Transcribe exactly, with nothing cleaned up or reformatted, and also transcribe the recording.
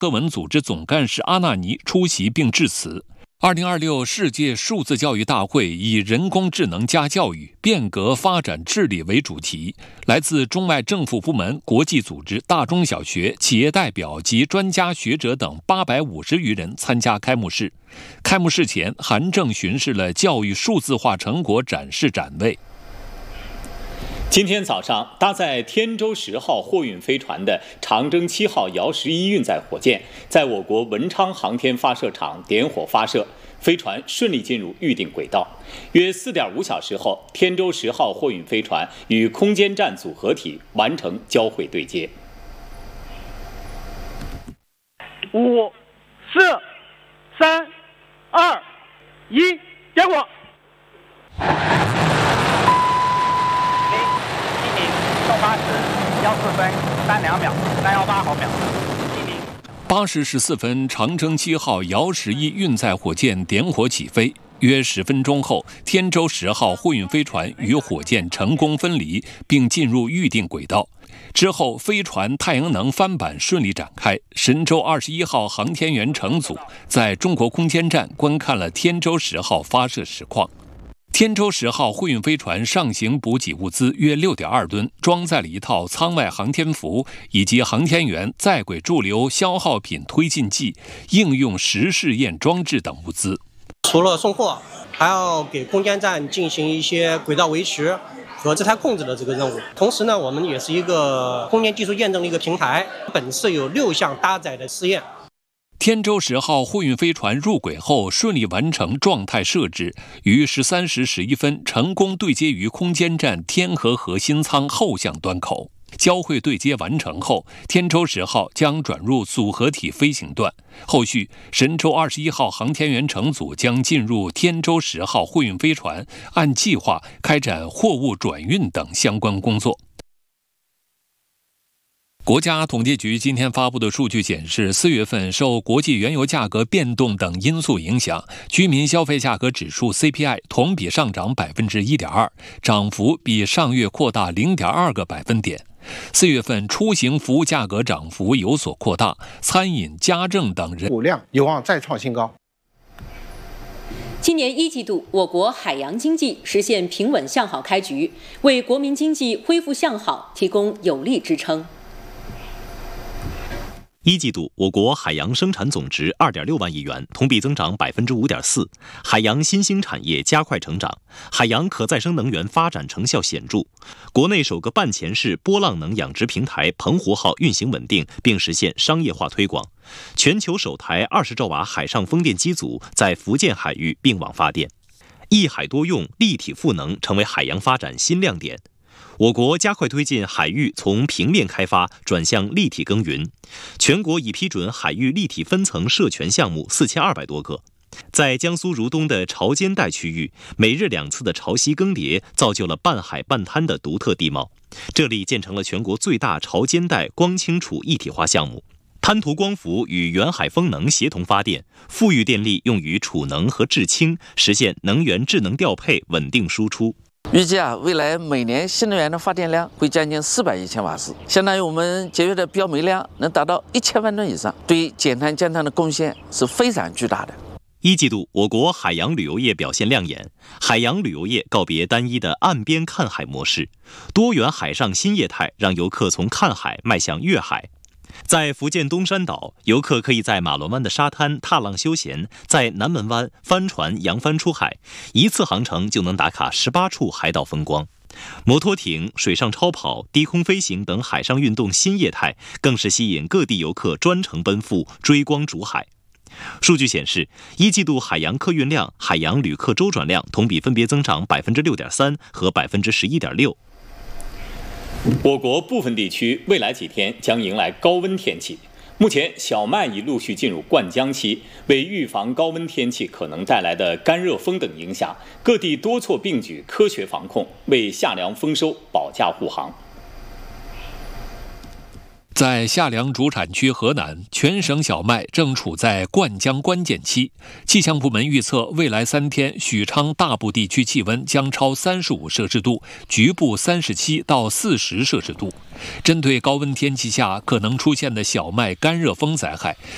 科文组织总干事阿纳尼出席并致辞。二零二六世界数字教育大会以人工智能加教育，变革发展治理为主题，来自中外政府部门、国际组织、大中小学、企业代表及专家学者等八百五十余人参加开幕式。开幕式前，韩正巡视了教育数字化成果展示展位。 今天早上，搭载天舟十号货运飞船的长征七号遥十一运载火箭，在我国文昌航天发射场点火发射，飞船顺利进入预定轨道。约四点五小时后，天舟十号货运飞船与空间站组合体完成交会对接。 五、四、三、二、一，点火。八十幺四分三两秒，三幺八毫秒。 八时十四分，长征七号遥十一运载火箭点火起飞。约十分钟后，天舟十号货运飞船与火箭成功分离，并进入预定轨道。之后，飞船太阳能帆板顺利展开。神舟二十一号航天员乘组在中国空间站观看了天舟十号发射实况。天舟十号货运飞船上行补给物资约 六点二吨，装载了一套舱外航天服以及航天员在轨驻留消耗品推进剂、应用实试验装置等物资。 除了送货，还要给空间站进行一些轨道维持和姿态控制的这个任务。同时呢，我们也是一个空间技术验证的一个平台，本次有六项搭载的试验。 天舟十号货运飞船入轨后，顺利完成状态设置，于十三时十一分成功对接于空间站天河核心舱后向端口。交会对接完成后，天舟十号将转入组合体飞行段。后续，神舟二十一号航天员乘组将进入天舟十号货运飞船，按计划开展货物转运等相关工作。国家统计局今天发布的数据显示，四月份受国际原油价格变动等因素影响，居民消费价格指数 C P I 同比上涨 百分之一点二， 涨幅比上月扩大 零点二个百分点。四月份出行服务价格涨幅有所扩大，餐饮、家政等人物量有望再创新高。 今年一季度，我国海洋经济实现平稳向好开局，为国民经济恢复向好提供有力支撑。 一季度，我国海洋生产总值 二点六万亿元，同比增长 百分之五点四， 海洋新兴产业加快成长，海洋可再生能源发展成效显著。国内首个半潜式波浪能养殖平台澎湖号运行稳定，并实现商业化推广。全球首台二十兆瓦海上风电机组在福建海域并网发电。一海多用、立体赋能成为海洋发展新亮点。我国加快推进海域从平面开发转向立体耕耘，全国已批准海域立体分层设权项目四千二百多个。在江苏如东的潮间带区域，每日两次的潮汐更迭造就了半海半滩的独特地貌，这里建成了全国最大潮间带光氢储一体化项目。滩涂光伏与远海风能协同发电，富裕电力用于储能和制氢，实现能源智能调配稳定输出。 预计啊，未来每年新能源的发电量会将近四百亿千瓦时，相当于我们节约的标煤量能达到一千万吨以上，对减碳降碳的贡献是非常巨大的。 一季度，我国海洋旅游业表现亮眼，海洋旅游业告别单一的岸边看海模式，多元海上新业态让游客从看海迈向阅海。在福建东山岛，游客可以在马峦湾的沙滩踏浪休闲，在南门湾帆船扬帆出海，一次航程就能打卡十八处海岛风光。摩托艇、水上超跑、低空飞行等海上运动新业态，更是吸引各地游客专程奔赴追光逐海。数据显示，一季度海洋客运量、海洋旅客周转量同比分别增长 百分之六点三 和 百分之十一点六。 我国部分地区未来几天将迎来高温天气。目前，小麦已陆续进入灌浆期，为预防高温天气可能带来的干热风等影响，各地多措并举，科学防控，为夏粮丰收保驾护航。 在夏粮主产区河南，全省小麦正处在灌浆关键期。气象部门预测，未来三天许昌大部地区气温将超三十五摄氏度，局部三十七到四十摄氏度。针对高温天气下可能出现的小麦干热风灾害，